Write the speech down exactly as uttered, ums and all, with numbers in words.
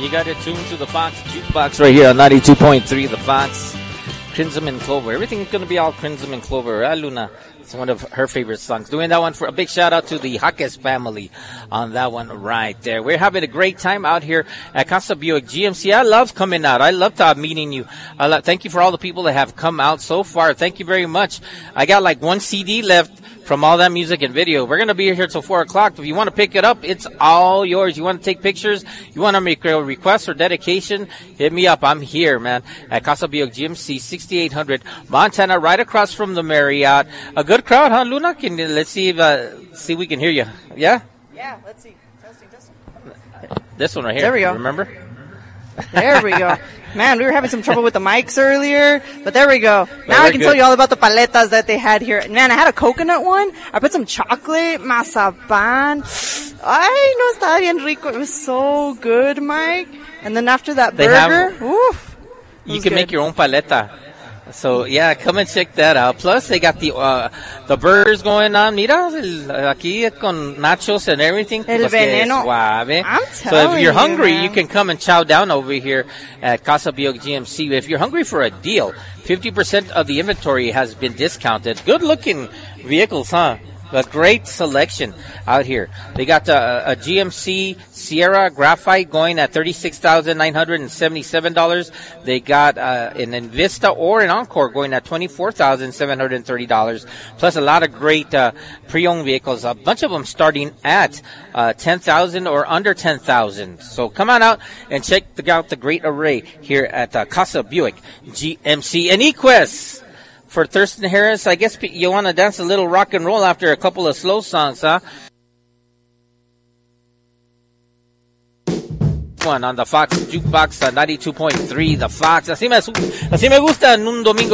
You got it tuned to the Fox Jukebox right here on ninety-two point three, the Fox. Crimson and Clover. Everything's going to be all Crimson and Clover. Ah, Luna. It's one of her favorite songs. Doing that one for a big shout out to the Jaques family on that one right there. We're having a great time out here at Casa Buick G M C. I love coming out. I love uh, meeting you. I love, thank you for all the people that have come out so far. Thank you very much. I got like one C D left from all that music and video. We're going to be here till four o'clock. If you want to pick it up, it's all yours. You want to take pictures? You want to make a request or dedication? Hit me up. I'm here, man, at Casa Buick G M C, sixty-eight hundred Montana, right across from the Marriott. A good crowd, huh, Luna? Can, let's see if, uh, see if we can hear you. Yeah? Yeah, let's see. Testing, testing. This one right here. There we go. Remember? There we go. Man, we were having some trouble with the mics earlier, but there we go. Now Very I can good. tell you all about the paletas that they had here. Man, I had a coconut one. I put some chocolate, mazapan. Ay, no, estaba bien rico. It was so good, Mike. And then after that They burger, have- oof. it You was can good. make your own paleta. So, yeah, come and check that out. Plus, they got the uh, the burgers going on. Mira, el, aquí con nachos and everything. El Pues que veneno. suave. I'm So if telling you're you, hungry, man. you can come and chow down over here at Casa Buick G M C. If you're hungry for a deal, fifty percent of the inventory has been discounted. Good-looking vehicles, huh? A great selection out here. They got uh, a G M C Sierra Graphite going at thirty-six thousand nine hundred seventy-seven dollars. They got uh, an Invista or an Encore going at twenty-four thousand seven hundred thirty dollars. Plus a lot of great uh, pre-owned vehicles. A bunch of them starting at uh, ten thousand dollars or under ten thousand dollars. So come on out and check the, out the great array here at uh, Casa Buick G M C and eQuest. For Thurston Harris, I guess you want to dance a little rock and roll after a couple of slow songs, huh? One on the Fox Jukebox, uh, ninety-two point three, the Fox. Así me, así me gusta en un domingo.